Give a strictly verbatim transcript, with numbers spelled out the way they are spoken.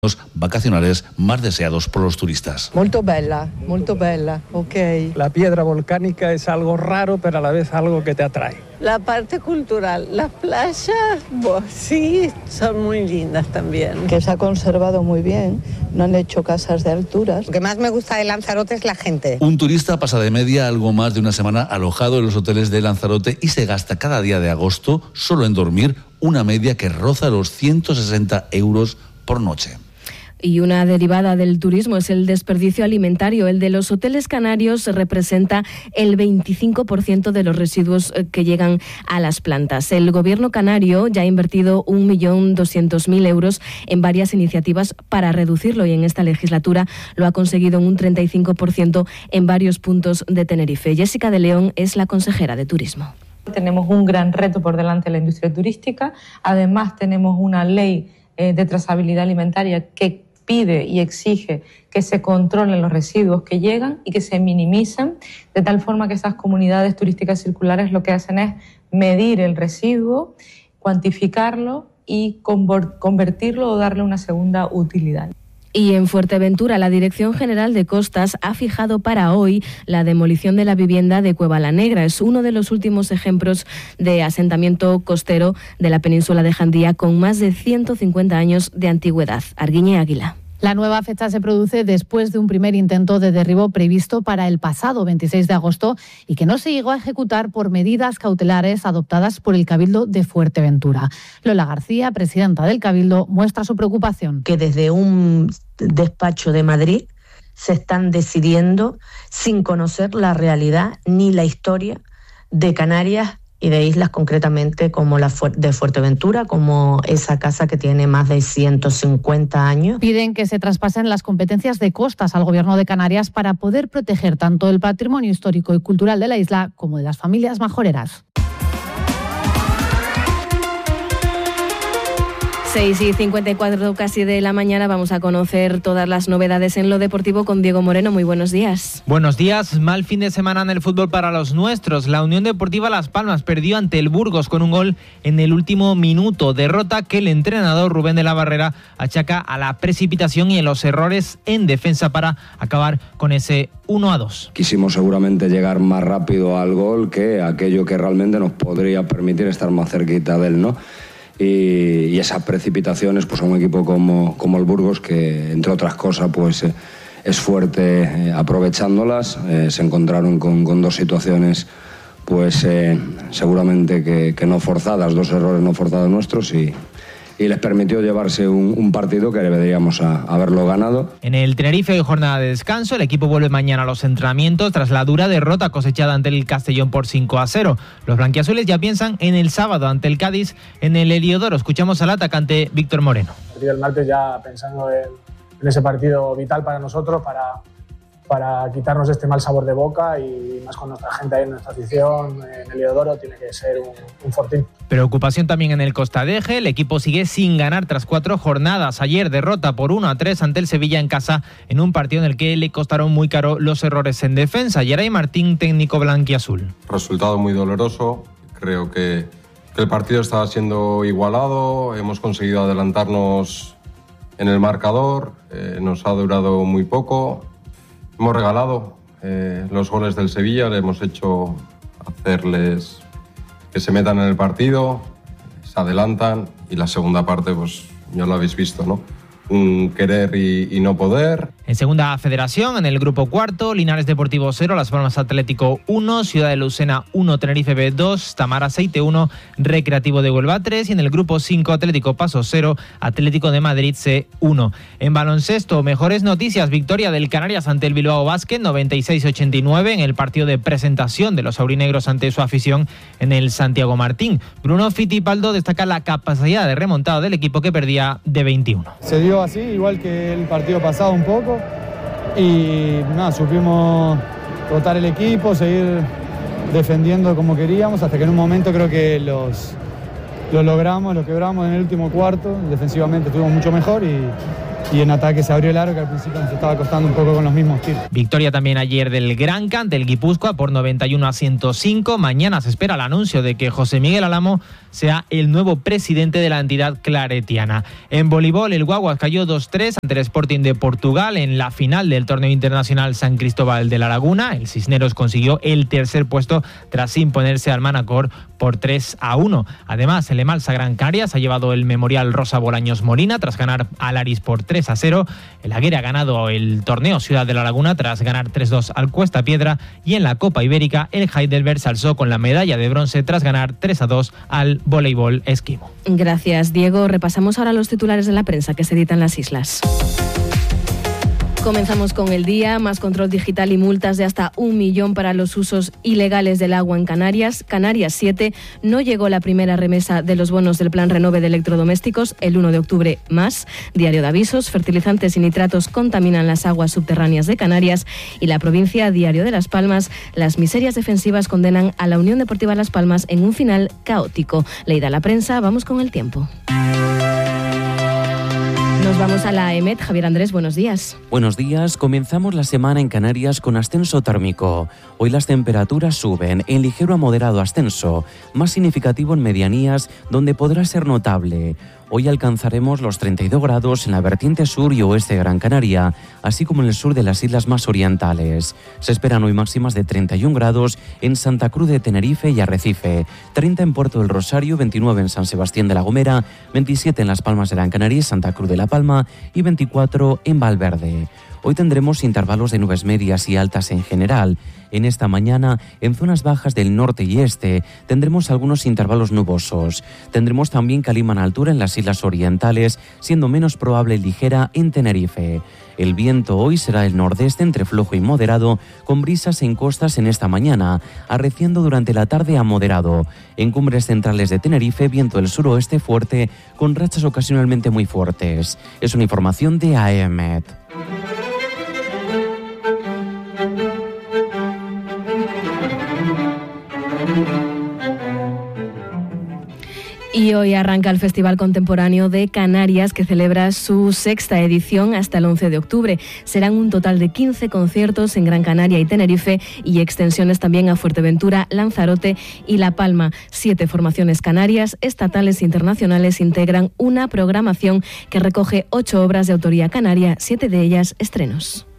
vacacionales más deseados por los turistas. Molto bella, molto bella, ok. La piedra volcánica es algo raro, pero a la vez algo que te atrae. La parte cultural, las playas, pues, sí, son muy lindas también. Que se ha conservado muy bien, no han hecho casas de alturas. Lo que más me gusta de Lanzarote es la gente. Un turista pasa de media algo más de una semana alojado en los hoteles de Lanzarote y se gasta cada día de agosto solo en dormir una media que roza los ciento sesenta euros por noche. Y una derivada del turismo es el desperdicio alimentario. El de los hoteles canarios representa el veinticinco por ciento de los residuos que llegan a las plantas. El gobierno canario ya ha invertido un millón doscientos mil euros en varias iniciativas para reducirlo y en esta legislatura lo ha conseguido en un treinta y cinco por ciento en varios puntos de Tenerife. Jessica de León es la consejera de Turismo. Tenemos un gran reto por delante de la industria turística. Además, tenemos una ley eh, de trazabilidad alimentaria que pide y exige que se controlen los residuos que llegan y que se minimicen, de tal forma que esas comunidades turísticas circulares lo que hacen es medir el residuo, cuantificarlo y convertirlo o darle una segunda utilidad. Y en Fuerteventura, la Dirección General de Costas ha fijado para hoy la demolición de la vivienda de Cueva la Negra. Es uno de los últimos ejemplos de asentamiento costero de la península de Jandía con más de ciento cincuenta años de antigüedad. Arguiñe Águila. La nueva fecha se produce después de un primer intento de derribo previsto para el pasado veintiséis de agosto y que no se llegó a ejecutar por medidas cautelares adoptadas por el Cabildo de Fuerteventura. Lola García, presidenta del Cabildo, muestra su preocupación. Que desde un despacho de Madrid se están decidiendo sin conocer la realidad ni la historia de Canarias y de islas concretamente como la de Fuerteventura, como esa casa que tiene más de ciento cincuenta años. Piden que se traspasen las competencias de costas al Gobierno de Canarias para poder proteger tanto el patrimonio histórico y cultural de la isla como de las familias majoreras. seis y cincuenta y cuatro casi de la mañana, vamos a conocer todas las novedades en lo deportivo con Diego Moreno. Muy buenos días. Buenos días. Mal fin de semana en el fútbol para los nuestros. La Unión Deportiva Las Palmas perdió ante el Burgos con un gol en el último minuto. Derrota que el entrenador Rubén de la Barrera achaca a la precipitación y en los errores en defensa para acabar con ese uno a dos. Quisimos seguramente llegar más rápido al gol que aquello que realmente nos podría permitir estar más cerquita de él, ¿no? Y, y esas precipitaciones, pues a un equipo como, como el Burgos, que entre otras cosas pues eh, es fuerte eh, aprovechándolas, eh, se encontraron con, con dos situaciones pues eh, seguramente que, que no forzadas, dos errores no forzados nuestros y, y les permitió llevarse un, un partido que deberíamos a, haberlo ganado. En el Tenerife hay jornada de descanso, el equipo vuelve mañana a los entrenamientos tras la dura derrota cosechada ante el Castellón por cinco a cero. Los blanquiazules ya piensan en el sábado ante el Cádiz en el Heliodoro. Escuchamos al atacante Víctor Moreno. El martes ya pensando en, en ese partido vital para nosotros, para, para quitarnos este mal sabor de boca y más con nuestra gente ahí en nuestra afición, en el Heliodoro, tiene que ser un, un fortín. Preocupación también en el Costa de Eje. El equipo sigue sin ganar tras cuatro jornadas. Ayer derrota por uno a tres ante el Sevilla en casa en un partido en el que le costaron muy caro los errores en defensa. Yeray Martín, técnico blanquiazul. Resultado muy doloroso. Creo que, que el partido estaba siendo igualado. Hemos conseguido adelantarnos en el marcador. Eh, nos ha durado muy poco. Hemos regalado eh, los goles del Sevilla. Le hemos hecho hacerles que se metan en el partido, se adelantan y la segunda parte, pues ya lo habéis visto, ¿no? Un querer y, y no poder. En segunda federación, en el grupo cuarto, Linares Deportivo cero, Las Palmas Atlético uno, Ciudad de Lucena uno, Tenerife B dos, Tamar Aceite uno, Recreativo de Huelva tres y en el grupo cinco, Atlético Paso cero, Atlético de Madrid C uno. En baloncesto, mejores noticias, victoria del Canarias ante el Bilbao Basket noventa y seis a ochenta y nueve en el partido de presentación de los aurinegros ante su afición en el Santiago Martín. Bruno Fittipaldo destaca la capacidad de remontada del equipo que perdía de veintiuno. Se dio así, igual que el partido pasado un poco. Y nada, supimos rotar el equipo, seguir defendiendo como queríamos, hasta que en un momento creo que los, los logramos, lo quebramos en el último cuarto. Defensivamente estuvimos mucho mejor y, y en ataque se abrió el aro, que al principio nos estaba costando un poco con los mismos tiros. Victoria también ayer del Granca ante el Guipúzcoa por noventa y uno a ciento cinco. Mañana se espera el anuncio de que José Miguel Alamo sea el nuevo presidente de la entidad claretiana. En voleibol, el Guaguas cayó dos tres ante el Sporting de Portugal en la final del torneo internacional San Cristóbal de la Laguna. El Cisneros consiguió el tercer puesto tras imponerse al Manacor por tres a uno. Además, el Emalsa Gran Canarias ha llevado el Memorial Rosa Bolaños Molina tras ganar al Aris por tres a cero. El Aguirre ha ganado el torneo Ciudad de la Laguna tras ganar tres dos al Cuesta Piedra. Y en la Copa Ibérica, el Heidelberg se alzó con la medalla de bronce tras ganar tres a dos al Voleibol Esquimo. Gracias, Diego. Repasamos ahora los titulares de la prensa que se editan en las islas. Comenzamos con el día. Más control digital y multas de hasta un millón para los usos ilegales del agua en Canarias. Canarias siete. No llegó la primera remesa de los bonos del Plan Renove de electrodomésticos. El uno de octubre más. Diario de avisos. Fertilizantes y nitratos contaminan las aguas subterráneas de Canarias. Y la provincia, Diario de Las Palmas. Las miserias defensivas condenan a la Unión Deportiva Las Palmas en un final caótico. Leída la prensa, vamos con el tiempo. Nos vamos a la EMET. Javier Andrés, buenos días. Buenos días. Comenzamos la semana en Canarias con ascenso térmico. Hoy las temperaturas suben en ligero a moderado ascenso, más significativo en medianías, donde podrá ser notable. Hoy alcanzaremos los treinta y dos grados en la vertiente sur y oeste de Gran Canaria, así como en el sur de las islas más orientales. Se esperan hoy máximas de treinta y un grados en Santa Cruz de Tenerife y Arrecife, treinta en Puerto del Rosario, veintinueve en San Sebastián de la Gomera, veintisiete en Las Palmas de Gran Canaria y Santa Cruz de la Palma y veinticuatro en Valverde. Hoy tendremos intervalos de nubes medias y altas en general. En esta mañana, en zonas bajas del norte y este, tendremos algunos intervalos nubosos. Tendremos también calima en altura en las islas orientales, siendo menos probable ligera en Tenerife. El viento hoy será del nordeste entre flojo y moderado, con brisas en costas en esta mañana, arreciando durante la tarde a moderado. En cumbres centrales de Tenerife, viento del suroeste fuerte, con rachas ocasionalmente muy fuertes. Es una información de AEMET. Y hoy arranca el Festival Contemporáneo de Canarias, que celebra su sexta edición hasta el once de octubre. Serán un total de quince conciertos en Gran Canaria y Tenerife y extensiones también a Fuerteventura, Lanzarote y La Palma. Siete formaciones canarias, estatales e internacionales integran una programación que recoge ocho obras de autoría canaria, siete de ellas estrenos.